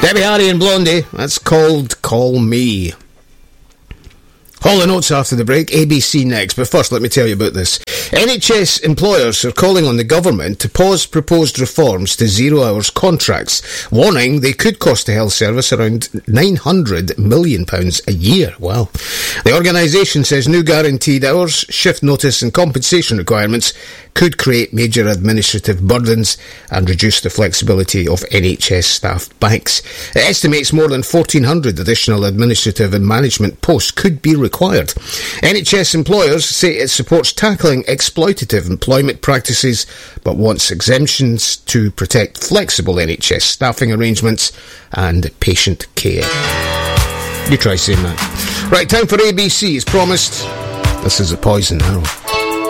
Debbie Harry and Blondie, that's called Call Me. All the notes after the break, ABC next, but first let me tell you about this. NHS employers are calling on the government to pause proposed reforms to 0 hours contracts, warning they could cost the health service around £900 million a year. Wow. The organisation says new guaranteed hours, shift notice and compensation requirements could create major administrative burdens and reduce the flexibility of NHS staff banks. It estimates more than 1,400 additional administrative and management posts could be required. NHS employers say it supports tackling exploitative employment practices, but wants exemptions to protect flexible NHS staffing arrangements and patient care. You try saying that. Right, time for ABC as promised. This is a Poison Arrow.